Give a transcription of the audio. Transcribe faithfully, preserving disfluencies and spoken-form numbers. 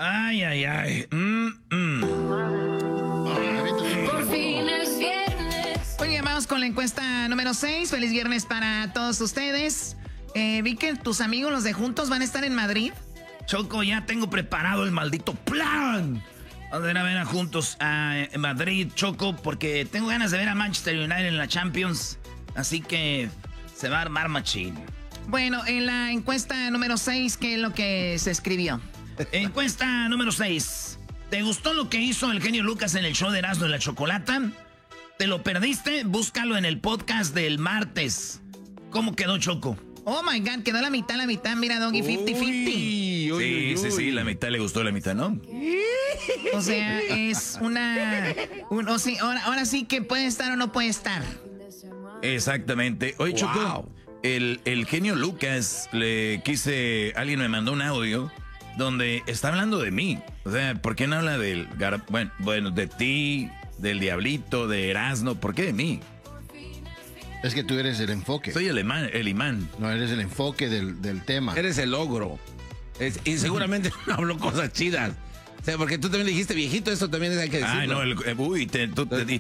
Ay, ay, ay. Mm, mm. Por fin es viernes. Oye, vamos con la encuesta número seis. Feliz viernes para todos ustedes. Eh, vi que tus amigos, los de Juntos, van a estar en Madrid. Choco, ya tengo preparado el maldito plan. Vamos a ir a ver a Juntos a Madrid, Choco, porque tengo ganas de ver a Manchester United en la Champions. Así que se va a armar machín. Bueno, en la encuesta número seis, ¿qué es lo que se escribió? Encuesta número seis. ¿Te gustó lo que hizo el genio Lucas en el show de Erasmo y la Chocolata? ¿Te lo perdiste? Búscalo en el podcast del martes. ¿Cómo quedó, Choco? Oh my God, quedó la mitad, la mitad. Mira, Doggy, cincuenta cincuenta. Sí, uy, sí, sí, la mitad le gustó, la mitad no. O sea, es una... Un, o sea, ahora, ahora sí que puede estar o no puede estar. Exactamente. Oye, Choco, wow. el, el genio Lucas, le quise... Alguien me mandó un audio donde está hablando de mí. O sea, ¿por qué no habla del... Gar, bueno, bueno, de ti, del Diablito, de Erasmo? ¿Por qué de mí? Es que tú eres el enfoque. Soy el imán. El imán. No, eres el enfoque del, del tema. Eres el ogro. Es, y seguramente no habló cosas chidas. O sea, porque tú también dijiste, viejito, esto también hay que decirlo. Ah, no, el, uy, te, tú, te,